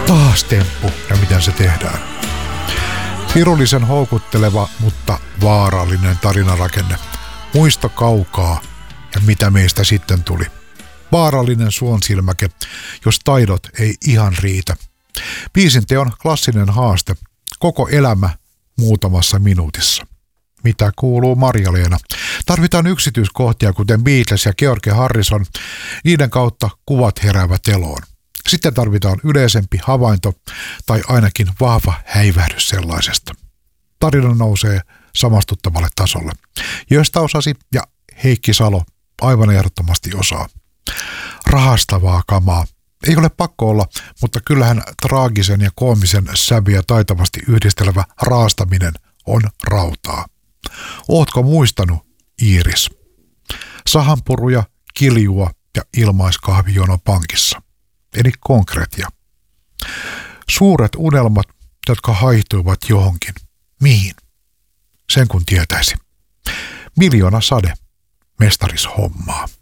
Taas temppu ja miten se tehdään. Pirullisen houkutteleva, mutta vaarallinen tarinarakenne. Muisto kaukaa ja mitä meistä sitten tuli. Vaarallinen suonsilmäke, jos taidot ei ihan riitä. Biisin teon klassinen haaste. Koko elämä muutamassa minuutissa. Mitä kuuluu Marja-Leena? Tarvitaan yksityiskohtia, kuten Beatles ja George Harrison. Niiden kautta kuvat heräävät eloon. Sitten tarvitaan yleisempi havainto tai ainakin vahva häivähdys sellaisesta. Tarina nousee samastuttavalle tasolle. Jöstä osasi ja Heikki Salo aivan ehdottomasti osaa. Rahastavaa kamaa. Ei ole pakko olla, mutta kyllähän traagisen ja koomisen sävyjä taitavasti yhdistelevä raastaminen on rautaa. Ootko muistanut, Iiris? Sahanpuruja, kiljua ja ilmaiskahvijono pankissa. Eli konkreettia. Suuret unelmat, jotka haihtuivat johonkin. Mihin? Sen kun tietäisi. Miljoona sade. Mestarishommaa.